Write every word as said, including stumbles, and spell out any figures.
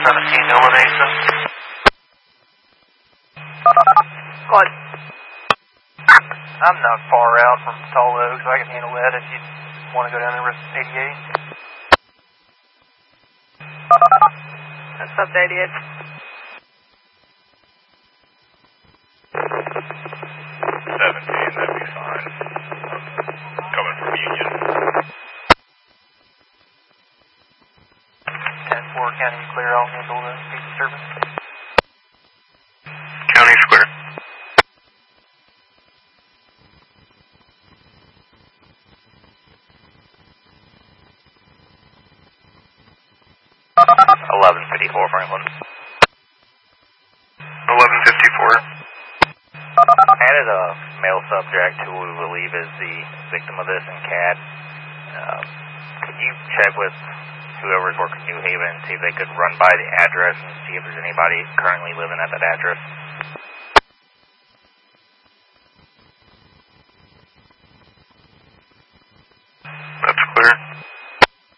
seventeen Nova Mesa. What? I'm not far out from Tall Oak, so I can handle that if you want to go down there with eighty-eight. What's up, eighty-eight? seventeen, that'd be fine. Coming from Union. ten four, County Clear, I'll handle the speed disturbance. County Square. eleven fifty-four, Franklin. eleven fifty-four. Added a male subject who we believe is the victim of this in C A D. Uh, could you check with whoever's working New Haven and see if they could run by the address and see if there's anybody currently living at that address?